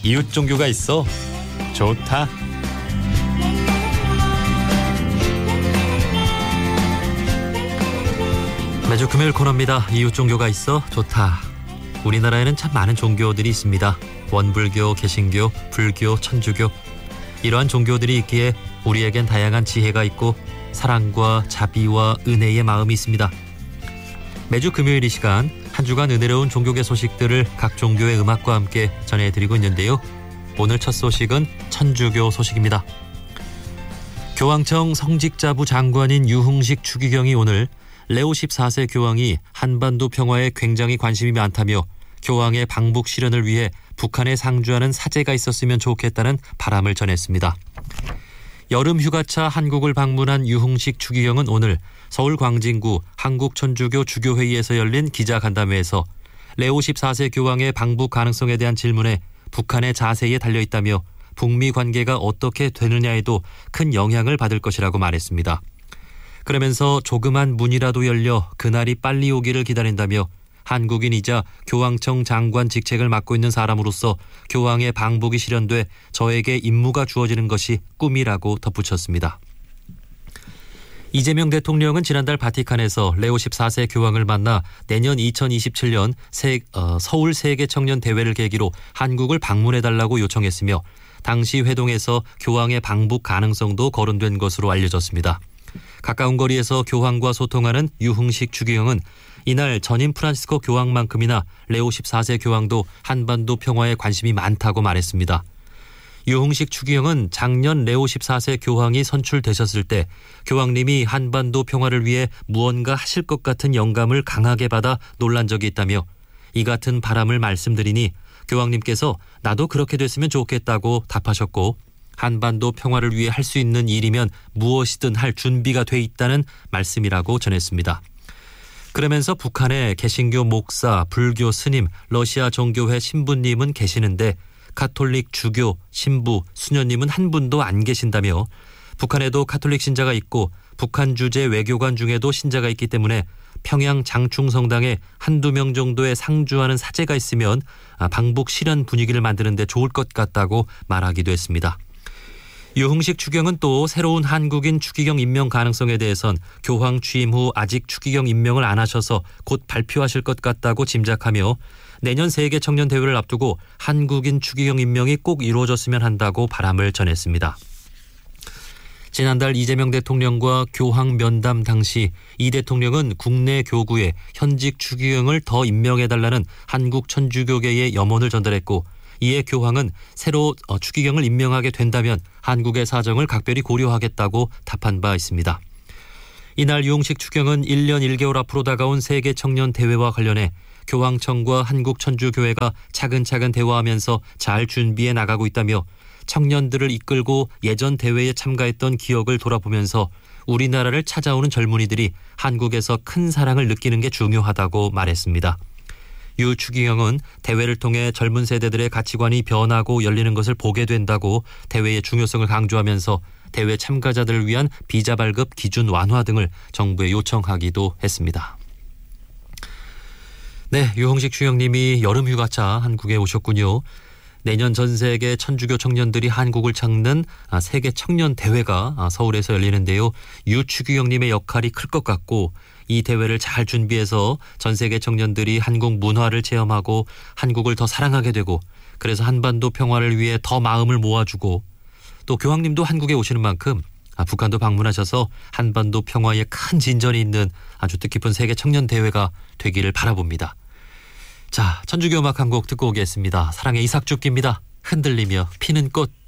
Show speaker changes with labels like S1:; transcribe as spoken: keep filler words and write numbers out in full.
S1: 이웃 종교가 있어 좋다.
S2: 매주 금요일 코너입니다. 이웃 종교가 있어 좋다. 우리나라에는 참 많은 종교들이 있습니다. 원불교, 개신교, 불교, 천주교. 이러한 종교들이 있기에 우리에겐 다양한 지혜가 있고 사랑과 자비와 은혜의 마음이 있습니다. 매주 금요일 이 시간 한 주간 은혜로운 종교계 소식들을 각 종교의 음악과 함께 전해드리고 있는데요. 오늘 첫 소식은 천주교 소식입니다. 교황청 성직자부 장관인 유흥식 추기경이 오늘 레오 십사 세 교황이 한반도 평화에 굉장히 관심이 많다며 교황의 방북 실현을 위해 북한에 상주하는 사제가 있었으면 좋겠다는 바람을 전했습니다. 여름 휴가차 한국을 방문한 유흥식 추기경은 오늘 서울 광진구 한국천주교 주교회의에서 열린 기자간담회에서 레오 십사 세 교황의 방북 가능성에 대한 질문에 북한의 자세에 달려있다며 북미 관계가 어떻게 되느냐에도 큰 영향을 받을 것이라고 말했습니다. 그러면서 조그만 문이라도 열려 그날이 빨리 오기를 기다린다며 한국인이자 교황청 장관 직책을 맡고 있는 사람으로서 교황의 방북이 실현돼 저에게 임무가 주어지는 것이 꿈이라고 덧붙였습니다. 이재명 대통령은 지난달 바티칸에서 레오 십사 세 교황을 만나 내년 이천이십칠 년 세, 어, 서울 세계청년대회를 계기로 한국을 방문해달라고 요청했으며 당시 회동에서 교황의 방북 가능성도 거론된 것으로 알려졌습니다. 가까운 거리에서 교황과 소통하는 유흥식 추기경은 이날 전임 프란시스코 교황만큼이나 레오 십사 세 교황도 한반도 평화에 관심이 많다고 말했습니다. 유흥식 추기경은 작년 레오 십사 세 교황이 선출되셨을 때 교황님이 한반도 평화를 위해 무언가 하실 것 같은 영감을 강하게 받아 놀란 적이 있다며 이 같은 바람을 말씀드리니 교황님께서 나도 그렇게 됐으면 좋겠다고 답하셨고 한반도 평화를 위해 할 수 있는 일이면 무엇이든 할 준비가 돼 있다는 말씀이라고 전했습니다. 그러면서 북한에 개신교 목사, 불교 스님, 러시아 정교회 신부님은 계시는데 가톨릭 주교, 신부, 수녀님은 한 분도 안 계신다며 북한에도 가톨릭 신자가 있고 북한 주재 외교관 중에도 신자가 있기 때문에 평양 장충성당에 한두 명 정도의 상주하는 사제가 있으면 방북 실현 분위기를 만드는 데 좋을 것 같다고 말하기도 했습니다. 유흥식 추기경은 또 새로운 한국인 추기경 임명 가능성에 대해선 교황 취임 후 아직 추기경 임명을 안 하셔서 곧 발표하실 것 같다고 짐작하며 내년 세계청년대회를 앞두고 한국인 추기경 임명이 꼭 이루어졌으면 한다고 바람을 전했습니다. 지난달 이재명 대통령과 교황 면담 당시 이 대통령은 국내 교구에 현직 추기경을 더 임명해달라는 한국 천주교계의 염원을 전달했고 이에 교황은 새로 추기경을 임명하게 된다면 한국의 사정을 각별히 고려하겠다고 답한 바 있습니다. 이날 유흥식 추기경은 일 년 일 개월 앞으로 다가온 세계청년대회와 관련해 교황청과 한국천주교회가 차근차근 대화하면서 잘 준비해 나가고 있다며 청년들을 이끌고 예전 대회에 참가했던 기억을 돌아보면서 우리나라를 찾아오는 젊은이들이 한국에서 큰 사랑을 느끼는 게 중요하다고 말했습니다. 유 추기경은 대회를 통해 젊은 세대들의 가치관이 변하고 열리는 것을 보게 된다고 대회의 중요성을 강조하면서 대회 참가자들을 위한 비자 발급 기준 완화 등을 정부에 요청하기도 했습니다. 네, 유흥식 추기경님이 여름 휴가차 한국에 오셨군요. 내년 전 세계 천주교 청년들이 한국을 찾는 세계 청년 대회가 서울에서 열리는데요. 유 추기경님의 역할이 클 것 같고 이 대회를 잘 준비해서 전 세계 청년들이 한국 문화를 체험하고 한국을 더 사랑하게 되고 그래서 한반도 평화를 위해 더 마음을 모아주고 또 교황님도 한국에 오시는 만큼 북한도 방문하셔서 한반도 평화에 큰 진전이 있는 아주 뜻깊은 세계 청년 대회가 되기를 바라봅니다. 자, 천주교 음악 한 곡 듣고 오겠습니다. 사랑의 이삭죽기입니다. 흔들리며 피는 꽃.